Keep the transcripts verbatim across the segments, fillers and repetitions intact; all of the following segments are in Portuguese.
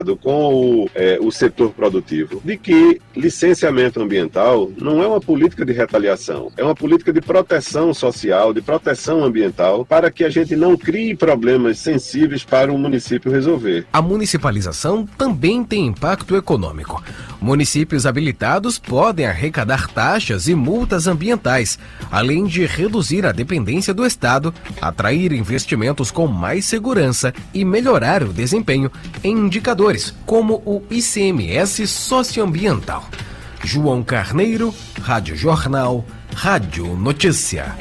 com o, é, o setor produtivo, de que licenciamento ambiental não é uma política de retaliação, é uma política de proteção social, de proteção ambiental, para que a gente não crie problemas sensíveis para o município resolver. A municipalização também tem impacto econômico. Municípios habilitados podem arrecadar taxas e multas ambientais, além de reduzir a dependência do Estado, atrair investimentos com mais segurança e melhorar o desempenho em indicadores como o I C M S socioambiental. João Carneiro, Rádio Jornal, Rádio Notícia.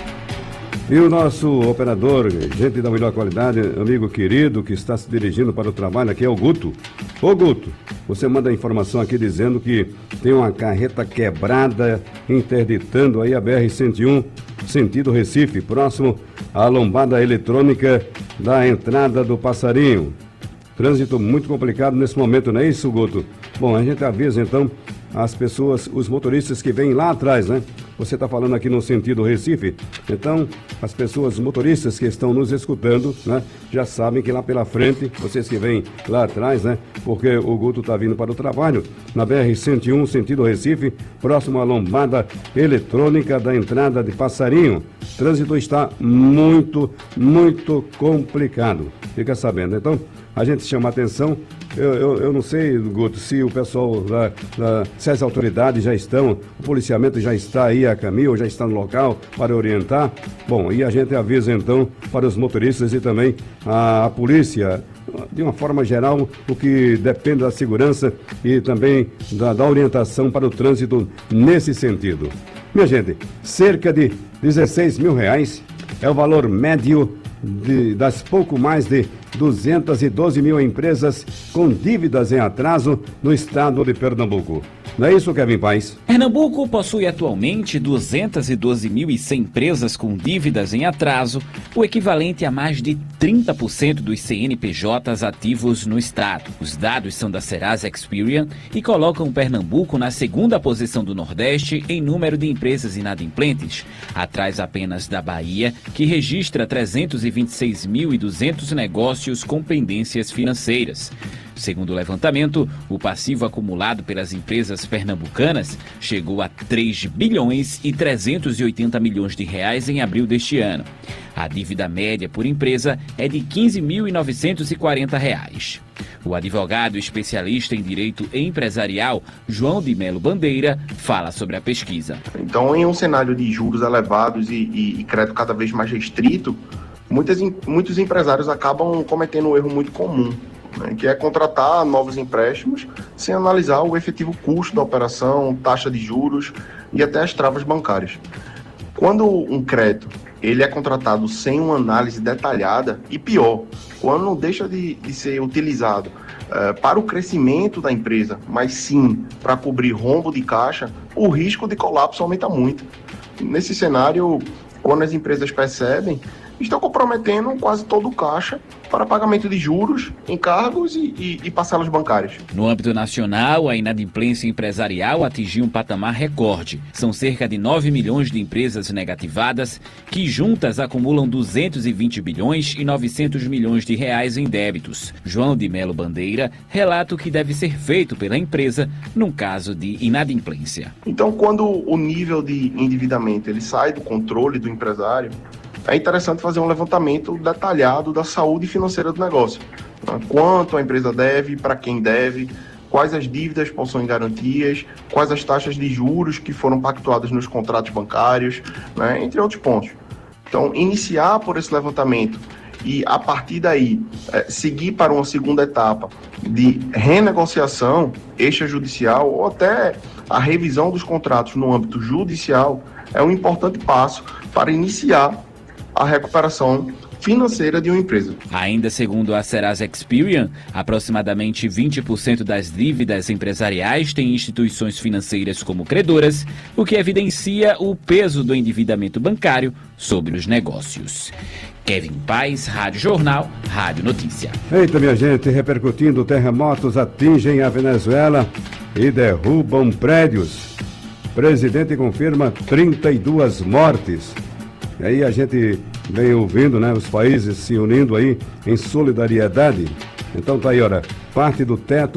E o nosso operador, gente da melhor qualidade, amigo querido, que está se dirigindo para o trabalho aqui é o Guto. Ô Guto, você manda a informação aqui dizendo que tem uma carreta quebrada interditando aí a B R cento e um, sentido Recife, próximo à lombada eletrônica da entrada do Passarinho. Trânsito muito complicado nesse momento, não é isso, Guto? Bom, a gente avisa então as pessoas, os motoristas que vêm lá atrás, né? Você está falando aqui no sentido Recife, então as pessoas motoristas que estão nos escutando, né, já sabem que lá pela frente, vocês que vêm lá atrás, né, porque o Guto está vindo para o trabalho, na B R cento e um, sentido Recife, próximo à lombada eletrônica da entrada de Passarinho. O trânsito está muito, muito complicado. Fica sabendo, então a gente chama a atenção. Eu, eu, eu não sei, Guto, se o pessoal, da, da, se as autoridades já estão, o policiamento já está aí a caminho, ou já está no local para orientar. Bom, e a gente avisa então para os motoristas e também a, a polícia, de uma forma geral, o que depende da segurança e também da, da orientação para o trânsito nesse sentido. Minha gente, cerca de dezesseis mil reais é o valor médio de, das pouco mais de duzentas e doze mil empresas com dívidas em atraso no estado de Pernambuco. Não é isso, Kevin Paes? Pernambuco possui atualmente duzentas e doze mil e cem empresas com dívidas em atraso, o equivalente a mais de trinta por cento dos C N P Js ativos no estado. Os dados são da Serasa Experian e colocam Pernambuco na segunda posição do Nordeste em número de empresas inadimplentes, atrás apenas da Bahia, que registra trezentos e vinte e seis mil e duzentos negócios com pendências financeiras. Segundo o levantamento, o passivo acumulado pelas empresas pernambucanas chegou a três bilhões e trezentos e oitenta milhões de reais em abril deste ano. A dívida média por empresa é de quinze mil e novecentos e quarenta reais. O advogado especialista em direito empresarial, João de Melo Bandeira, fala sobre a pesquisa. Então, em um cenário de juros elevados e, e, e crédito cada vez mais restrito, muitas, muitos empresários acabam cometendo um erro muito comum, né, que é contratar novos empréstimos sem analisar o efetivo custo da operação, taxa de juros e até as travas bancárias. Quando um crédito ele é contratado sem uma análise detalhada, e pior, quando não deixa de, de ser utilizado uh, para o crescimento da empresa, mas sim para cobrir rombo de caixa, o risco de colapso aumenta muito. Nesse cenário, quando as empresas percebem, estão comprometendo quase todo o caixa para pagamento de juros, encargos e, e, e parcelas bancárias. No âmbito nacional, a inadimplência empresarial atingiu um patamar recorde. São cerca de nove milhões de empresas negativadas, que juntas acumulam duzentos e vinte bilhões e novecentos milhões de reais em débitos. João de Melo Bandeira relata o que deve ser feito pela empresa num caso de inadimplência. Então, quando o nível de endividamento ele sai do controle do empresário, é interessante fazer um levantamento detalhado da saúde financeira do negócio. Quanto a empresa deve, para quem deve, quais as dívidas possuem garantias, quais as taxas de juros que foram pactuadas nos contratos bancários, né, entre outros pontos. Então, iniciar por esse levantamento e, a partir daí, é, seguir para uma segunda etapa de renegociação extrajudicial ou até a revisão dos contratos no âmbito judicial é um importante passo para iniciar a recuperação financeira de uma empresa. Ainda segundo a Serasa Experian, aproximadamente vinte por cento das dívidas empresariais têm instituições financeiras como credoras, o que evidencia o peso do endividamento bancário sobre os negócios. Kevin Paes, Rádio Jornal, Rádio Notícia. Eita, minha gente, repercutindo, terremotos atingem a Venezuela e derrubam prédios. Presidente confirma trinta e duas mortes. E aí a gente vem ouvindo, né, os países se unindo aí em solidariedade. Então tá aí, olha, parte do teto